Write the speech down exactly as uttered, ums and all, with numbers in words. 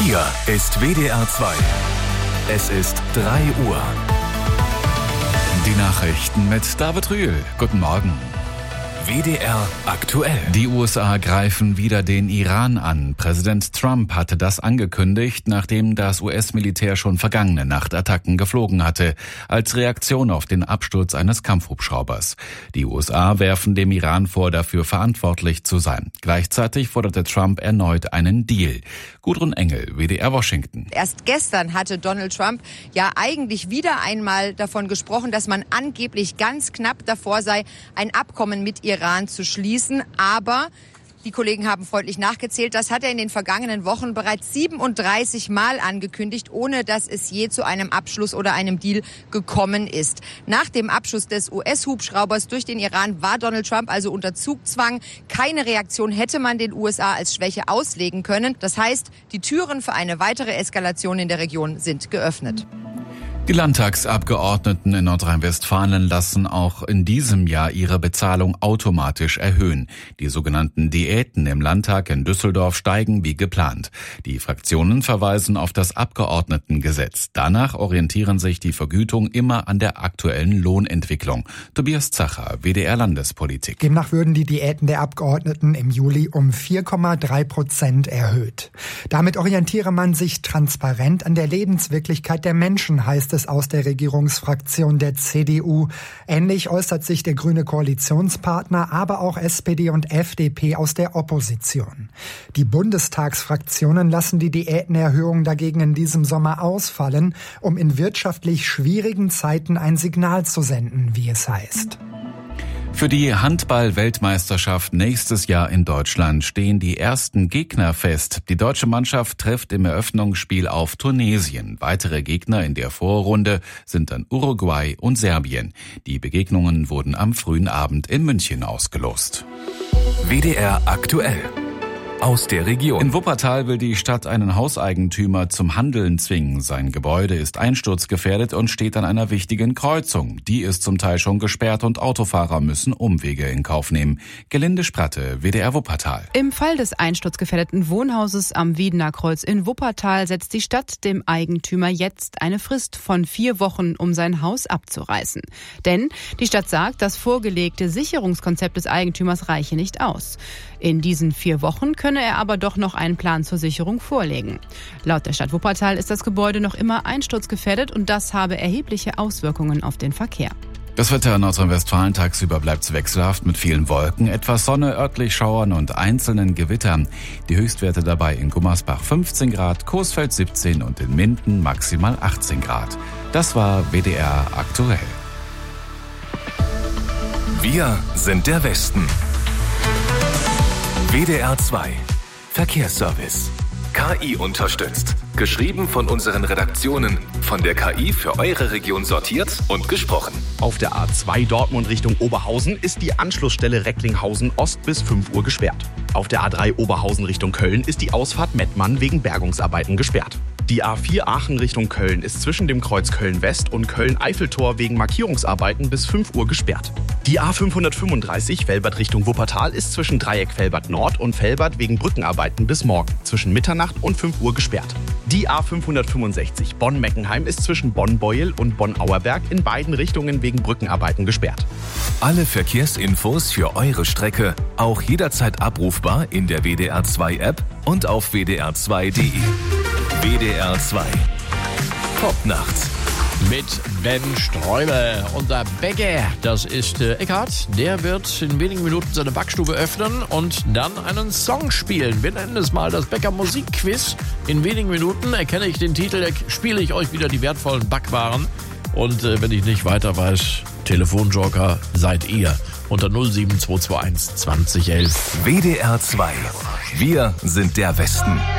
Hier ist W D R zwei. Es ist drei Uhr. Die Nachrichten mit David Rühl. Guten Morgen. W D R aktuell. Die U S A greifen wieder den Iran an. Präsident Trump hatte das angekündigt, nachdem das U S-Militär schon vergangene Nacht Attacken geflogen hatte, als Reaktion auf den Absturz eines Kampfhubschraubers. Die U S A werfen dem Iran vor, dafür verantwortlich zu sein. Gleichzeitig forderte Trump erneut einen Deal. Gudrun Engel, W D R Washington. Erst gestern hatte Donald Trump ja eigentlich wieder einmal davon gesprochen, dass man angeblich ganz knapp davor sei, ein Abkommen mit Iran zu schließen. Aber die Kollegen haben freundlich nachgezählt. Das hat er in den vergangenen Wochen bereits siebenunddreißig Mal angekündigt, ohne dass es je zu einem Abschluss oder einem Deal gekommen ist. Nach dem Abschuss des U S-Hubschraubers durch den Iran war Donald Trump also unter Zugzwang. Keine Reaktion hätte man den U S A als Schwäche auslegen können. Das heißt, die Türen für eine weitere Eskalation in der Region sind geöffnet. Die Landtagsabgeordneten in Nordrhein-Westfalen lassen auch in diesem Jahr ihre Bezahlung automatisch erhöhen. Die sogenannten Diäten im Landtag in Düsseldorf steigen wie geplant. Die Fraktionen verweisen auf das Abgeordnetengesetz. Danach orientieren sich die Vergütungen immer an der aktuellen Lohnentwicklung. Tobias Zacher, W D R Landespolitik. Demnach würden die Diäten der Abgeordneten im Juli um vier Komma drei Prozent erhöht. Damit orientiere man sich transparent an der Lebenswirklichkeit der Menschen, heißt es aus der Regierungsfraktion der C D U. Ähnlich äußert sich der grüne Koalitionspartner, aber auch S P D und F D P aus der Opposition. Die Bundestagsfraktionen lassen die Diätenerhöhung dagegen in diesem Sommer ausfallen, um in wirtschaftlich schwierigen Zeiten ein Signal zu senden, wie es heißt. Für die Handball-Weltmeisterschaft nächstes Jahr in Deutschland stehen die ersten Gegner fest. Die deutsche Mannschaft trifft im Eröffnungsspiel auf Tunesien. Weitere Gegner in der Vorrunde sind dann Uruguay und Serbien. Die Begegnungen wurden am frühen Abend in München ausgelost. W D R aktuell. Aus der Region. In Wuppertal will die Stadt einen Hauseigentümer zum Handeln zwingen. Sein Gebäude ist einsturzgefährdet und steht an einer wichtigen Kreuzung. Die ist zum Teil schon gesperrt und Autofahrer müssen Umwege in Kauf nehmen. Gelinde Spratte, W D R Wuppertal. Im Fall des einsturzgefährdeten Wohnhauses am Wiedener Kreuz in Wuppertal setzt die Stadt dem Eigentümer jetzt eine Frist von vier Wochen, um sein Haus abzureißen. Denn die Stadt sagt, das vorgelegte Sicherungskonzept des Eigentümers reiche nicht aus. In diesen vier Wochen könne er aber doch noch einen Plan zur Sicherung vorlegen. Laut der Stadt Wuppertal ist das Gebäude noch immer einsturzgefährdet und das habe erhebliche Auswirkungen auf den Verkehr. Das Wetter in Nordrhein-Westfalen tagsüber bleibt wechselhaft mit vielen Wolken, etwas Sonne, örtlich Schauern und einzelnen Gewittern. Die Höchstwerte dabei in Gummersbach fünfzehn Grad, Coesfeld siebzehn und in Minden maximal achtzehn Grad. Das war W D R aktuell. Wir sind der Westen. W D R zwei. Verkehrsservice. K I unterstützt. Geschrieben von unseren Redaktionen. Von der K I für eure Region sortiert und gesprochen. Auf der A zwei Dortmund Richtung Oberhausen ist die Anschlussstelle Recklinghausen Ost bis fünf Uhr gesperrt. Auf der A drei Oberhausen Richtung Köln ist die Ausfahrt Mettmann wegen Bergungsarbeiten gesperrt. Die A vier Aachen Richtung Köln ist zwischen dem Kreuz Köln-West und Köln-Eiffeltor wegen Markierungsarbeiten bis fünf Uhr gesperrt. Die A fünfhundertfünfunddreißig Velbert Richtung Wuppertal ist zwischen Dreieck Velbert Nord und Velbert wegen Brückenarbeiten bis morgen zwischen Mitternacht und fünf Uhr gesperrt. Die A fünfhundertfünfundsechzig Bonn-Meckenheim ist zwischen Bonn-Beuel und Bonn-Auerberg in beiden Richtungen wegen Brückenarbeiten gesperrt. Alle Verkehrsinfos für eure Strecke auch jederzeit abrufbar in der W D R zwei App und auf w d r zwei punkt d e. W D R zwei. Top nachts. Mit Ben Streume. Unser Bäcker, das ist äh, Eckhard. Der wird in wenigen Minuten seine Backstube öffnen und dann einen Song spielen. Wir nennen es mal das Bäcker Musikquiz. In wenigen Minuten erkenne ich den Titel, da spiele ich euch wieder die wertvollen Backwaren. Und äh, wenn ich nicht weiter weiß, Telefonjoker seid ihr. Unter null sieben zwei zwei eins zwanzig elf. W D R zwei. Wir sind der Westen.